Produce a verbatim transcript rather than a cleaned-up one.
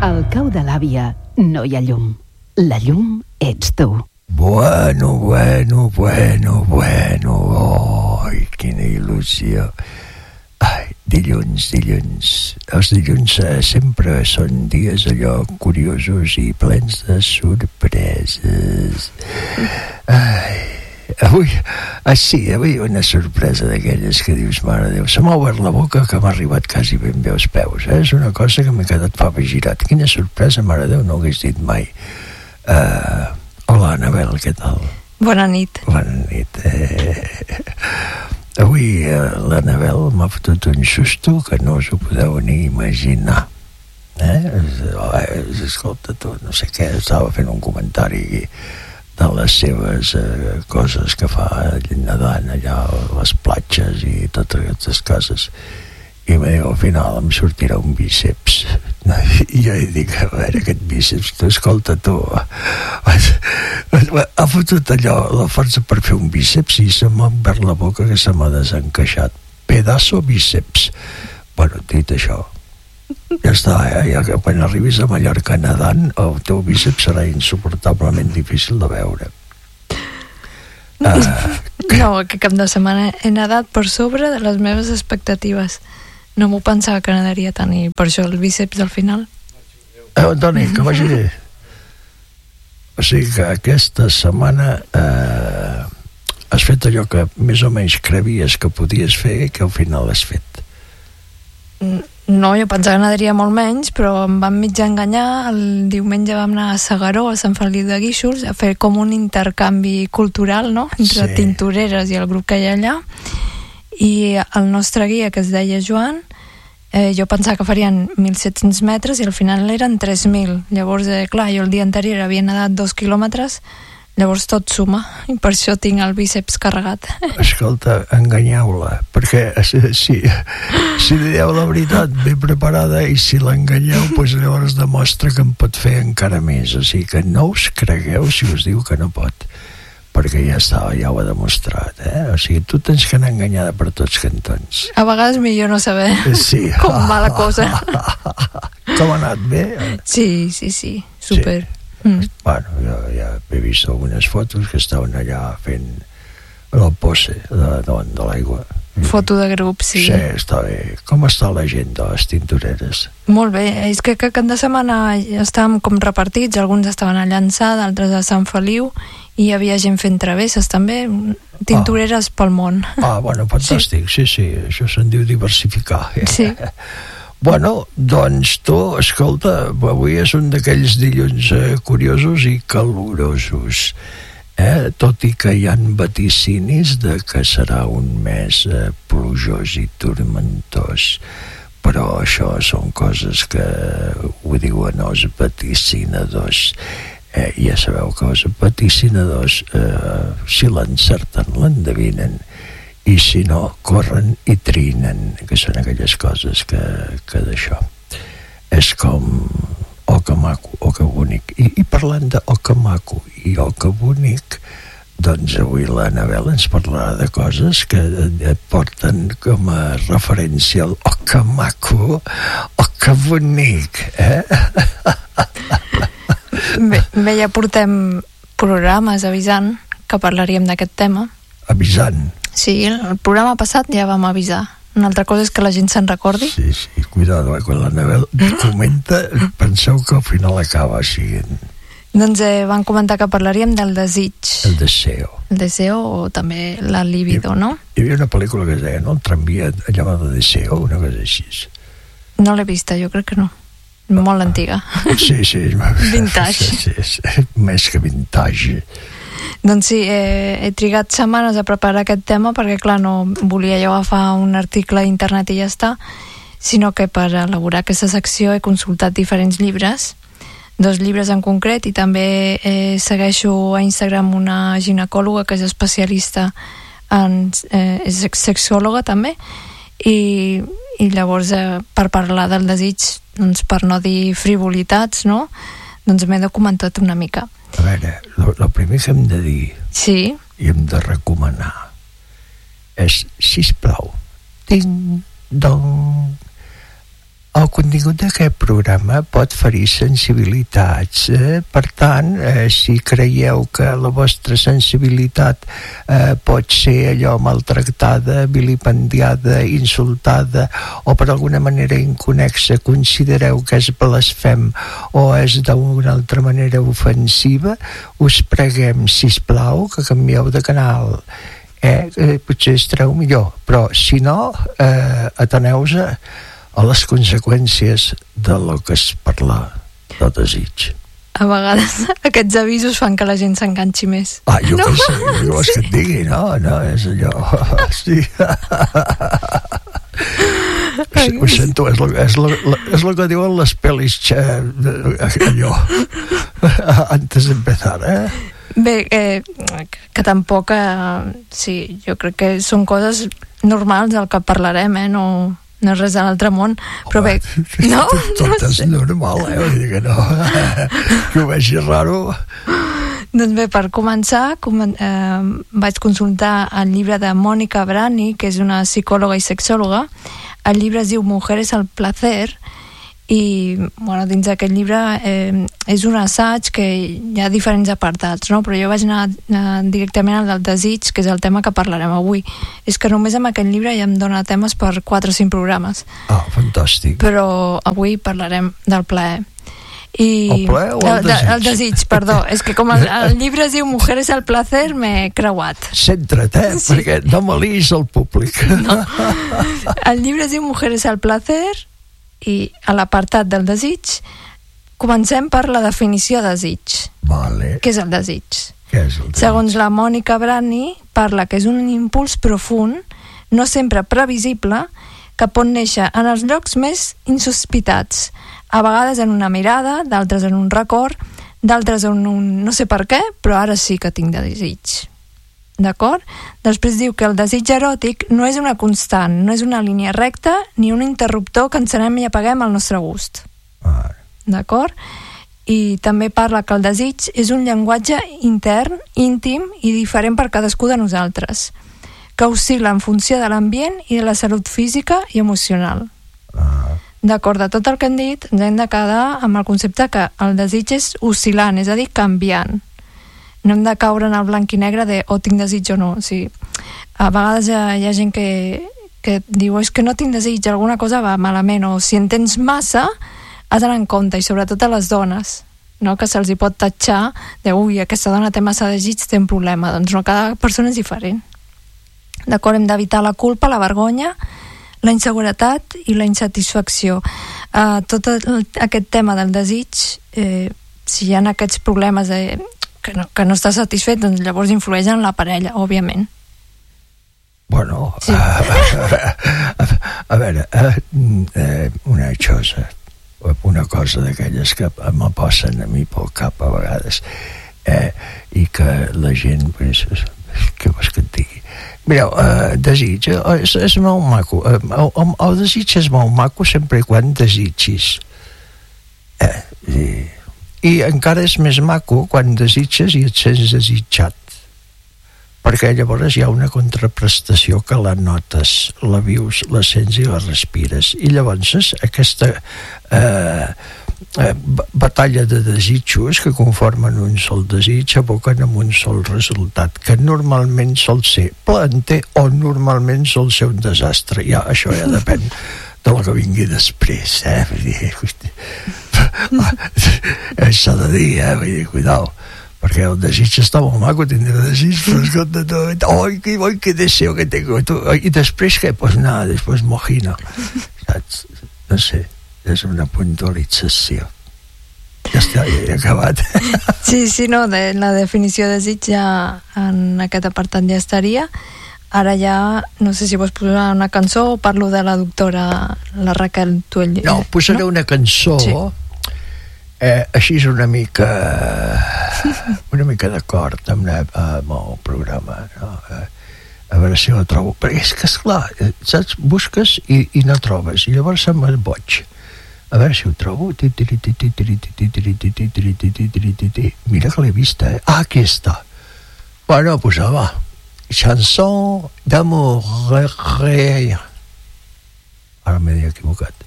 Al cau de l'àvia no hi ha llum. La llum ets tu. Bueno, bueno, bueno, bueno. Ai, quina il·lusió. Ai, dilluns, dilluns. Els dilluns eh, sempre són dies allò curiosos i plens de sorpreses. Ai, avui, ah, sí, avui una sorpresa d'aquelles que dius, mare de Déu, se m'ha obert la boca que m'ha arribat quasi ben bé als peus, eh? És una cosa que m'he quedat fava girat. Quina sorpresa, mare de Déu, no ho hagués dit mai. Uh, hola, Anabel, què tal? Bona nit. Bona nit. Eh, avui eh, l'Anabel m'ha fotut un susto que no us ho podeu ni imaginar. Eh? Escolta, tu, no sé què, estava fent un comentari de les seves eh, coses que fa nedant allà a les platges i totes aquestes coses, i me diu, al final em sortirà un bíceps. I jo hi dic, a veure, aquest bíceps, tu, escolta, tu, ha fotut allò la força per fer un bíceps i se m'ha obert la boca que se m'ha desencaixat. Pedaço bíceps. Bueno, dit això, ja està, eh? Ja que quan arribis a Mallorca nedant, el teu bíceps serà insuportablement difícil de veure. Uh, no, aquest cap de setmana he nedat per sobre de les meves expectatives. No m'ho pensava que nedaria tant, i per això el bíceps al final. Eh, Antoni, que vagi bé. O sigui que aquesta setmana eh, has fet allò que més o menys crevies que podies fer, que al final has fet. No, jo pensava que nedaria molt menys, però em van mig enganyar. El diumenge vam anar a S'Agaró, a Sant Feliu de Guíxols, a fer com un intercanvi cultural, no?, entre sí. Tintoreres i el grup que hi ha allà. I el nostre guia, que es deia Joan, eh, jo pensava que farien mil set-cents metres i al final eren tres mil. Llavors, eh, clar, jo el dia anterior havia nedat dos quilòmetres, llavors tot suma, i per això tinc el bíceps carregat. Escolta, enganyeu-la, perquè si, si, si li dieu la veritat ben preparada i si l'enganyeu, doncs llavors demostra que en pot fer encara més. O sigui que no us cregueu si us diu que no pot, perquè ja està, ja ho ha demostrat, eh? O sigui, tu tens que anar enganyada per tots cantons. A vegades millor no saber sí. com va la cosa. Com ha anat, bé? Sí, sí, sí, super. Sí. Mm. Bueno, jo ja he vist algunes fotos que estaven allà fent el pose de, davant de l'aigua. Foto de grup, sí. Sí, està bé. Com està la gent de les tintoreres? Molt bé, és que aquest cap de setmana estàvem com repartits, alguns estaven a Llançà, d'altres a Sant Feliu, i hi havia gent fent travesses també, tintoreres ah. pel món. Ah, bueno, fantàstic, sí, sí, sí, això se'n diu diversificar. Sí. Bueno, doncs tu, escolta, avui és un d'aquells dilluns eh, curiosos i calorosos. Eh? Tot i que hi ha vaticinis de que serà un mes eh, plujós i turmentós, però això són coses que ho diuen els vaticinadors. Eh, ja sabeu que els vaticinadors eh, si l'encerten l'endevinen, i si no corren i trinen, que són aquelles coses que, que d'això és com oh que maco, oh que bonic. I, i parlant de oh que maco i oh que bonic, doncs avui l'Anabel ens parlarà de coses que et porten com a referència al oh que maco, oh que bonic, eh? Bé, bé, ja portem programes avisant que parlaríem d'aquest tema. Avisant? Sí, el programa passat ja vam avisar. Una altra cosa és que la gent se'n recordi. Sí, sí, cuidado, eh? Quan l'Anabel comenta, penseu que al final acaba així. Doncs eh, van comentar que parlaríem del desig. El deseo. El deseo o també la libido, hi, no? Hi havia una pel·lícula que es deia, no? El tramvia llamada Deseo, una cosa així. No l'he vista, jo crec que no. Molt ah, antiga. Sí, sí. Vintage. Sí, sí, sí, més que vintage. Doncs sí, eh, he trigat setmanes a preparar aquest tema perquè, clar, no volia jo agafar un article a internet i ja està, sinó que per elaborar aquesta secció he consultat diferents llibres, dos llibres en concret, i també eh, segueixo a Instagram una ginecòloga que és especialista en... Eh, és sexòloga també, i, i llavors eh, per parlar del desig, doncs per no dir frivolitats, no?, doncs m'he documentat una mica. A veure, el primer que hem de dir sí. i hem de recomanar és, sisplau, ding, dong, el contingut d'aquest programa pot ferir sensibilitats. Eh? Per tant, eh, si creieu que la vostra sensibilitat eh, pot ser allò maltractada, vilipendiada, insultada o per alguna manera inconexa, considereu que és blasfem o és d'una altra manera ofensiva, us preguem, sisplau, que canvieu de canal. Eh, eh, potser estareu millor, però si no, eh, ateneu-vos a, a les conseqüències de lo que es parla de desig. A vegades aquests avisos fan que la gent s'enganxi més. Ah, jo no? què sé, què vols que et digui? No, no, és allò... Sí. Sí, ho sento, és lo, és, lo, és lo que diuen les pel·lis, allò, antes d'empezar, eh? Bé, eh, que tampoc... Eh, sí, jo crec que són coses normals del que parlarem, eh? No, no és res de l'altre món, però bé... No? Tot no és sé. Normal, eh? Vull dir que no. Que ho vegi raro. Doncs bé, per començar, com, eh, vaig consultar el llibre de Mònica Brani, que és una psicòloga i sexòloga. El llibre es diu Mujeres al placer, i bueno, dins d'aquest llibre eh, és un assaig que hi ha diferents apartats, no? Però jo vaig anar eh, directament al del desig, que és el tema que parlarem avui. És que només amb aquest llibre ja em dona temes per quatre o cinc programes. Ah, fantàstic. Però avui parlarem del plaer. I el plaer o el desig? El desig, perdó. És que com el, el llibre es diu Mujeres al placer, m'he creuat. Centra't, eh? Sí. Perquè no malís el públic. No. El llibre es diu Mujeres al placer, i a l'apartat del desig comencem per la definició de desig. Vale. Què és el desig? Què és el desig? Segons la Mònica Brani, parla que és un impuls profund, no sempre previsible, que pot néixer en els llocs més insospitats, a vegades en una mirada, d'altres en un record, d'altres en un no sé per què, però ara sí que tinc de desig. D'acord? Després diu que el desig eròtic no és una constant, no és una línia recta ni un interruptor que encenem i apaguem al nostre gust. Ah. D'acord? I també parla que el desig és un llenguatge intern, íntim i diferent per cadascú de nosaltres, que oscil·la en funció de l'ambient i de la salut física i emocional. Ah. D'acord, de tot el que hem dit, ens hem de quedar amb el concepte que el desig és oscil·lant, és a dir, canviant. No hem de caure en el blanc i negre de o tinc desig o no. O sigui, a vegades hi ha, hi ha gent que, que diu és que no tinc desig, alguna cosa va malament, o si en tens massa has d'anar en compte, i sobretot a les dones, no? Que se'ls hi pot tatxar de ui, aquesta dona té massa desig, té un problema. Doncs no, cada persona és diferent. D'acord, hem d'evitar la culpa, la vergonya, la inseguretat i la insatisfacció. Uh, tot el, aquest tema del desig, eh, si hi ha aquests problemes de Que no, que no està satisfet, doncs llavors influeix en la parella, òbviament. Bueno, sí. a, a, a veure, eh, una cosa, una cosa d'aquelles que me passen a mi pel cap a vegades, eh, i que la gent, pues, què vols que et digui? Mireu, eh, desig, és, és molt maco, eh, el, el desig és molt maco sempre i quan desitgis. Eh, i... I encara és més maco quan desitges i et sents desitjat, perquè llavors hi ha una contraprestació que la notes, la vius, la sents i la respires, i llavors aquesta eh, eh, batalla de desitjos que conformen un sol desig aboquen amb un sol resultat, que normalment sol ser plaenter o normalment sol ser un desastre. Ja, això ja depèn de la que vingui després, eh? Vull dir, s'ha de dir, eh? Vull dir, cuidao, perquè el desig està molt maco, tindre desig, però escolta, oi, que, oi, que deseo que tengo, tu, i després què? Pues nada, després mojino, saps? No sé, és una puntualització. Ja està, ja he acabat. Sí, sí, no, de, la definició de desig ja en aquest apartat ja estaria. Ara ja, no sé si vols posar una cançó o parlo de la doctora, la Raquel Tuell. No, posaré no? una cançó, sí. eh, així és una mica, una mica d'acord amb, amb el programa, no? Eh, a veure si la trobo, perquè és que, esclar, saps, busques i, i no trobes, i llavors se'm boig. A veure si ho trobo. Mira que l'he vista, eh? Ah, aquí està. Bueno, pues va. Chanson d'amour. Ara m'he equivocat.